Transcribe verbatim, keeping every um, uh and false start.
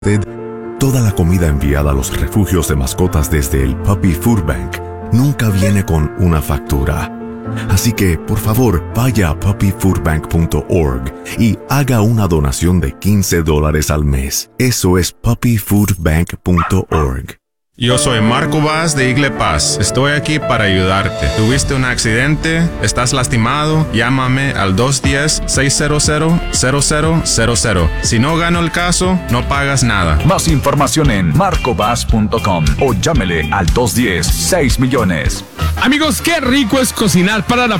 Toda la comida enviada a los refugios de mascotas desde el Puppy Food Bank nunca viene con una factura. Así que, por favor, vaya a puppy food bank punto org y haga una donación de quince dólares al mes. Eso es puppy food bank punto org. Yo soy Marco Vaz de Igle Paz. Estoy aquí para ayudarte. ¿Tuviste un accidente? ¿Estás lastimado? Llámame al dos uno cero, seis cero cero, cero cero cero cero. Si no gano el caso, no pagas nada. Más información en marco vaz punto com o llámele al dos uno cero, seis millones. Amigos, qué rico es cocinar para la